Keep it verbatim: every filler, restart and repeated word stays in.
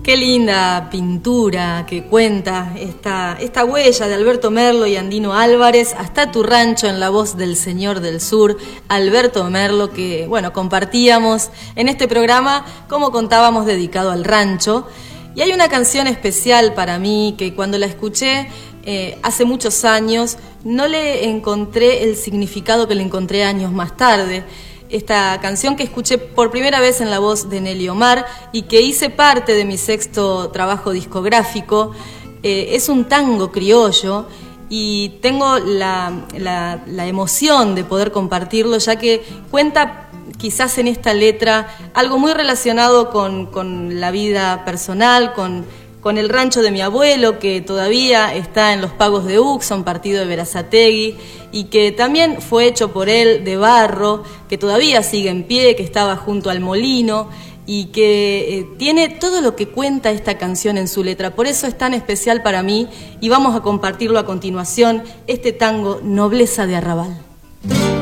Qué linda pintura que cuenta esta, esta huella de Alberto Merlo y Andino Álvarez, Hasta tu rancho, en la voz del señor del sur, Alberto Merlo, que bueno, compartíamos en este programa, como contábamos, dedicado al rancho. Y hay una canción especial para mí que cuando la escuché eh, hace muchos años, no le encontré el significado que le encontré años más tarde. Esta canción que escuché por primera vez en la voz de Nelly Omar y que hice parte de mi sexto trabajo discográfico, eh, es un tango criollo y tengo la, la, la emoción de poder compartirlo, ya que cuenta quizás en esta letra algo muy relacionado con, con la vida personal, con, con el rancho de mi abuelo, que todavía está en los pagos de Uxon, partido de Berazategui, y que también fue hecho por él de barro, que todavía sigue en pie, que estaba junto al molino y que eh, tiene todo lo que cuenta esta canción en su letra. Por eso es tan especial para mí y vamos a compartirlo a continuación, este tango Nobleza de Arrabal.